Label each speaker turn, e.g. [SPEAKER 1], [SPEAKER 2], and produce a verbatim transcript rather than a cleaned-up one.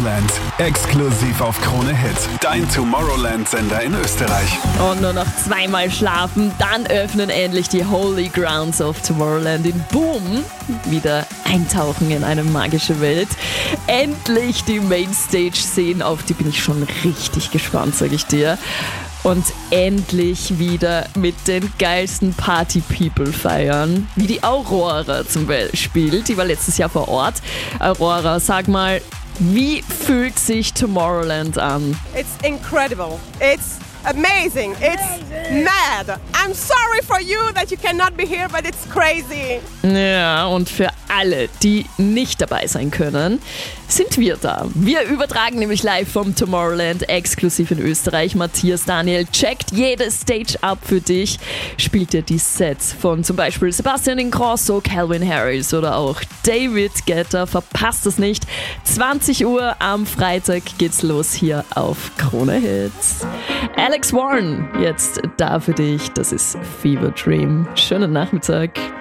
[SPEAKER 1] Tomorrowland. Exklusiv auf Krone Hit. Dein Tomorrowland-Sender in Österreich.
[SPEAKER 2] Und nur noch zweimal schlafen, dann öffnen endlich die Holy Grounds of Tomorrowland in Boom. Wieder eintauchen in eine magische Welt. Endlich die Mainstage sehen, auf die bin ich schon richtig gespannt, sag ich dir. Und endlich wieder mit den geilsten Party-People feiern. Wie die Aurora zum Beispiel, die war letztes Jahr vor Ort. Aurora, sag mal, wie fühlt sich Tomorrowland an?
[SPEAKER 3] It's incredible. It's amazing. It's mad. I'm sorry for you that you cannot be here, but it's crazy.
[SPEAKER 2] Ja, und für alle, die nicht dabei sein können, sind wir da. Wir übertragen nämlich live vom Tomorrowland, exklusiv in Österreich. Matthias Daniel checkt jede Stage ab für dich, spielt dir die Sets von zum Beispiel Sebastian Ingrosso, Calvin Harris oder auch David Guetta. Verpasst es nicht. zwanzig Uhr am Freitag geht's los hier auf Krone Hits. Alex Warren, jetzt da für dich. Das ist Fever Dream. Schönen Nachmittag.